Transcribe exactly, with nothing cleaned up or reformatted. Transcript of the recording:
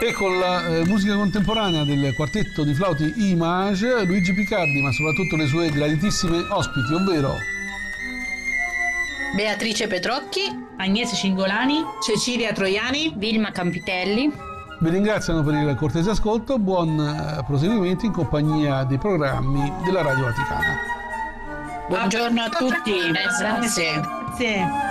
E con la eh, musica contemporanea del quartetto di flauti Image, Luigi Picardi, ma soprattutto le sue graditissime ospiti, ovvero Beatrice Petrocchi, Agnese Cingolani, Cecilia Troiani, Vilma Campitelli. vi ringraziano per il cortese ascolto. Buon eh, proseguimento in compagnia dei programmi della Radio Vaticana. buongiorno a tutti, grazie. Grazie.